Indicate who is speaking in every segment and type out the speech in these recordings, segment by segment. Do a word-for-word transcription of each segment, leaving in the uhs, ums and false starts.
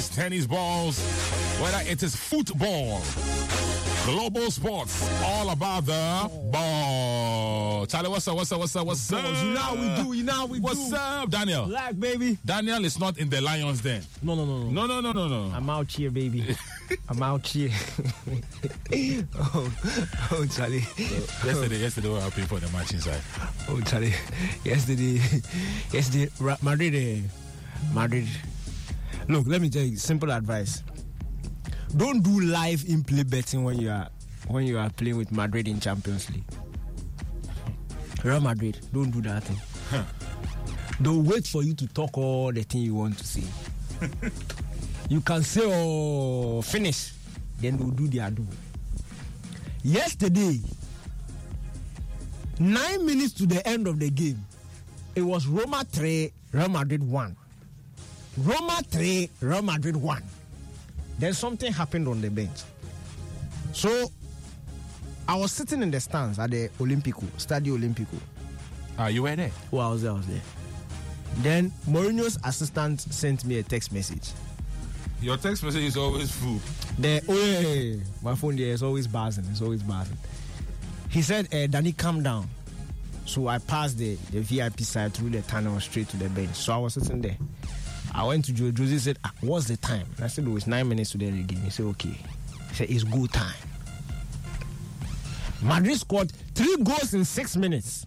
Speaker 1: tennis balls, whether it is football, global sports, all about the ball. Charlie, what's up, what's up, what's up, what's up?
Speaker 2: You know how we do, you know how we
Speaker 1: what's
Speaker 2: do.
Speaker 1: What's up, Daniel?
Speaker 2: Black, baby.
Speaker 1: Daniel is not in the Lions Den.
Speaker 2: No, no, no,
Speaker 1: no. No, no, no, no, no.
Speaker 2: I'm out here, baby. I'm out here. oh, oh, Charlie.
Speaker 1: So, yesterday, yesterday we were paying for the match inside.
Speaker 2: Oh, Charlie. Yesterday, yesterday, Madrid, eh, Madrid. Look, let me tell you, simple advice. Don't do live in-play betting when you are when you are playing with Madrid in Champions League. Real Madrid, don't do that thing. Huh. Don't wait for you to talk all the thing you want to say. You can say, oh, finish. Then they'll do their do. Yesterday, nine minutes to the end of the game, it was Roma three, Real Madrid one. Roma three, Real Madrid one. Then something happened on the bench. So, I was sitting in the stands at the Olympico, Stadio Olympico.
Speaker 1: Ah, you were there?
Speaker 2: Oh, I was there, I was there. Then Mourinho's assistant sent me a text message.
Speaker 1: Your text message is always full.
Speaker 2: The, oh, yeah, yeah, yeah. My phone there is always buzzing. It's always buzzing. He said, uh, Danny, calm down. So I passed the, the V I P side through the tunnel straight to the bench. So I was sitting there. I went to Joe. Jose said, ah, what's the time? And I said, oh, it's nine minutes to the end of the game. He said, okay. He said, it's go time. Madrid scored three goals in six minutes.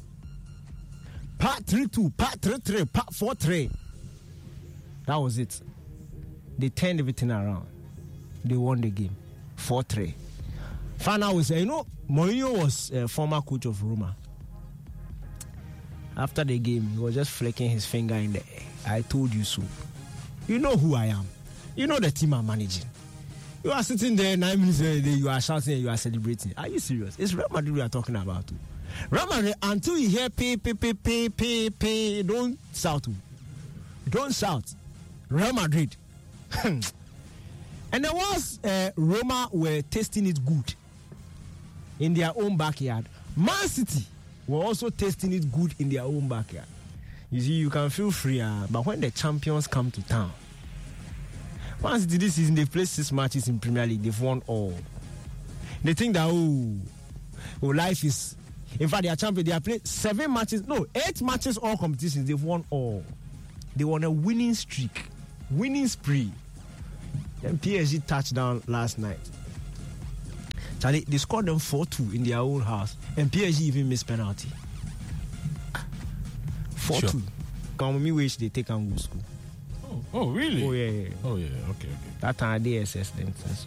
Speaker 2: Part three two, part three three, part four three. That was it. They turned everything around. They won the game. four three. Final was, you know, Mourinho was a former coach of Roma. After the game, he was just flicking his finger in the air. I told you so. You know who I am. You know the team I'm managing. You are sitting there nine minutes a day, you are shouting and you are celebrating. Are you serious? It's Real Madrid we are talking about too. Real Madrid, until you hear pay, pay, pay, pay, pay, pay, don't shout. Don't shout. Real Madrid. And there was uh, Roma were tasting it good in their own backyard. Man City were also tasting it good in their own backyard. You see, you can feel free, uh, but when the champions come to town, Man City this season they've played six matches in Premier League, they've won all. They think that oh, oh life is. In fact, they are champions. They have played seven matches, no, eight matches, all competitions. They've won all. They won a winning streak, winning spree. Then P S G touchdown last night. Charlie, they scored them four two in their own house, and P S G even missed penalty. four two. Sure. Come me wish they take and go school.
Speaker 1: Oh, oh, really?
Speaker 2: Oh, yeah, yeah.
Speaker 1: Oh, yeah, okay, okay.
Speaker 2: That time they assessed them. So